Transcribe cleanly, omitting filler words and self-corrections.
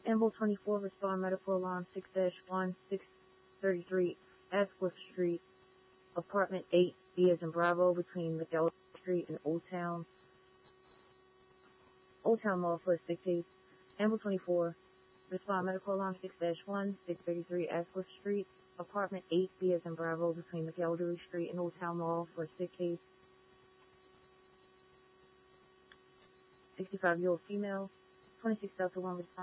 Amble 24, respond medical alarm 6-1-633 Asquith Street, apartment 8, B as in Bravo, between McElder Street and Old Town Mall for a sick case. Amble 24, respond medical alarm 6-1-633 Asquith Street, apartment 8, B as in Bravo, between McElder Street and Old Town Mall for a sick case. 65-year-old female, 26 Delta 1 respond.